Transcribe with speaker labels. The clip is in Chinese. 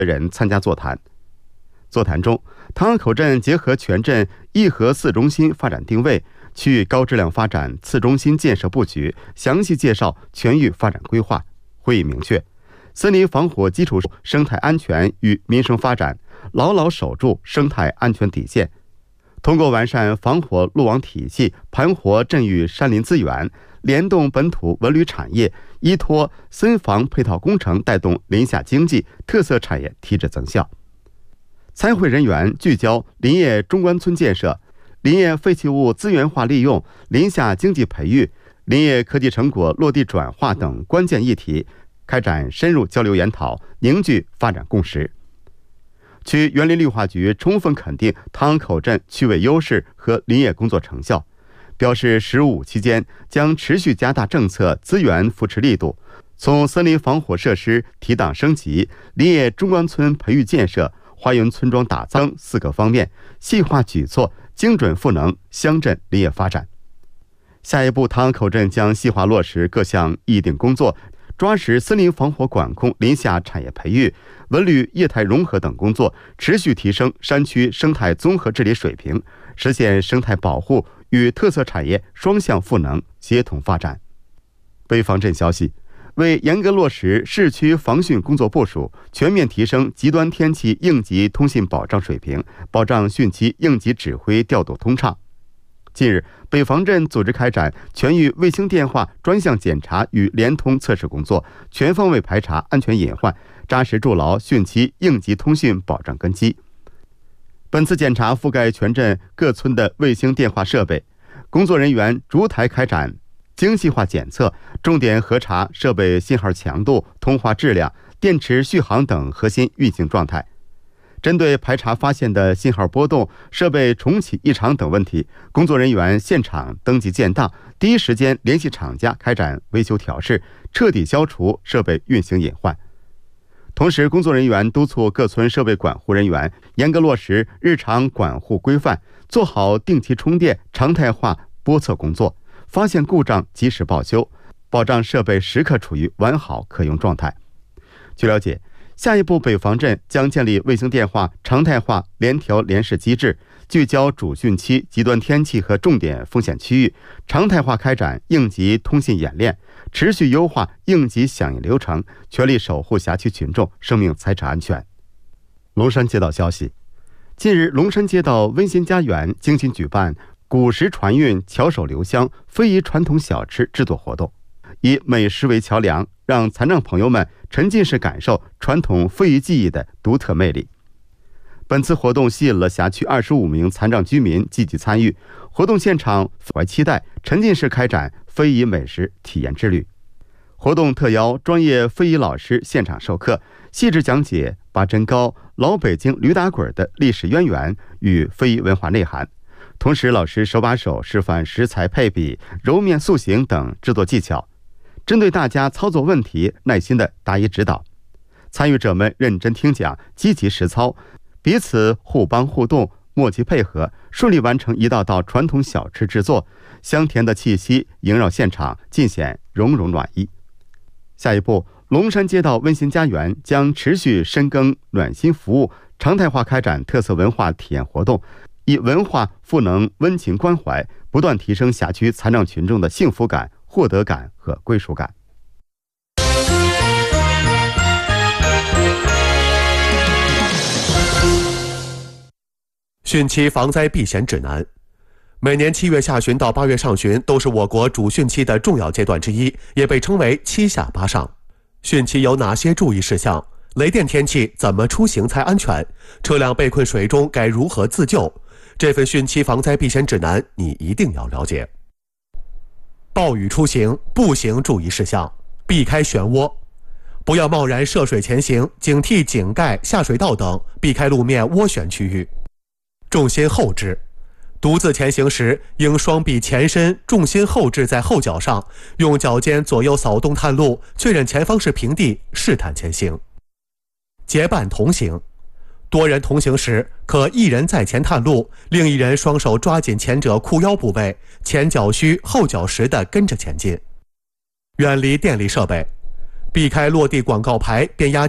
Speaker 1: 人参加座谈。座谈中，唐河口镇结合全镇1核4中心发展定位、区域高质量发展次中心建设布局，详细介绍全域发展规划。会议明确，森林防火基础生态安全与民生发展，牢牢守住生态安全底线。通过完善防火路网体系，盘活镇域山林资源，联动本土文旅产业，依托森防配套工程，带动林下经济特色产业提质增效。参会人员聚焦林业中关村建设、林业废弃物资源化利用、林下经济培育、林业科技成果落地转化等关键议题，开展深入交流研讨，凝聚发展共识。区园林绿化局充分肯定唐河口镇区位优势和林业工作成效，表示15期间将持续加大政策资源扶持力度，从森林防火设施提档升级、林业中关村培育建设、花园村庄打造4个方面，细化举措，精准赋能乡镇林业发展。下一步，唐河口镇将细化落实各项议定工作，抓实森林防火管控、林下产业培育、文旅业态融合等工作，持续提升山区生态综合治理水平，实现生态保护与特色产业双向赋能、协同发展。北方镇消息，为严格落实市区防汛工作部署，全面提升极端天气应急通信保障水平，保障汛期应急指挥调度通畅。近日，北方镇组织开展全域卫星电话专项检查与联通测试工作，全方位排查安全隐患，扎实筑牢汛期应急通讯保障根基。本次检查覆盖全镇各村的卫星电话设备，工作人员逐台开展精细化检测，重点核查设备信号强度、通话质量、电池续航等核心运行状态。针对排查发现的信号波动、设备重启异常等问题，工作人员现场登记建档，第一时间联系厂家开展维修调试，彻底消除设备运行隐患。同时，工作人员督促各村设备管护人员严格落实日常管护规范，做好定期充电、常态化播测工作，发现故障及时报修，保障设备时刻处于完好可用状态。据了解，下一步北方镇将建立卫星电话常态化联调联试机制，聚焦主汛期极端天气和重点风险区域，常态化开展应急通信演练，持续优化应急响应流程，全力守护辖区群众生命财产安全。龙山街道消息，近日龙山街道温馨家园精心举办古石传韵、巧手留香非遗传统小吃制作活动，以美食为桥梁，让残障朋友们沉浸式感受传统非遗技艺的独特魅力。本次活动吸引了辖区25名残障居民积极参与，活动现场怀期待，沉浸式开展非遗美食体验之旅。活动特邀专业非遗老师现场授课，细致讲解八珍糕、老北京驴打滚的历史渊源与非遗文化内涵。同时，老师手把手示范食材配比、揉面塑形等制作技巧，针对大家操作问题耐心的答疑指导。参与者们认真听讲，积极实操，彼此互帮互动，默契配合，顺利完成一道道传统小吃制作，香甜的气息萦绕现场，尽显融融暖意。下一步，龙山街道温馨家园将持续深耕暖心服务，常态化开展特色文化体验活动，以文化赋能温情关怀，不断提升辖区残障群众的幸福感、获得感和归属感。
Speaker 2: 汛期防灾避险指南。每年7月下旬到8月上旬都是我国主汛期的重要阶段之一，也被称为7下8上。汛期有哪些注意事项？雷电天气怎么出行才安全？车辆被困水中该如何自救？这份汛期防灾避险指南你一定要了解。暴雨出行步行注意事项：避开漩涡，不要贸然涉水前行，警惕井盖、下水道等，避开路面涡旋区域。重心后置，独自前行时应双臂前伸，重心后置在后脚上，用脚尖左右扫动探路，确认前方是平地，试探前行。结伴同行，多人同行时可一人在前探路，另一人双手抓紧前者裤腰部位，前脚虚后脚实地跟着前进。远离电力设备，避开落地广告牌、变压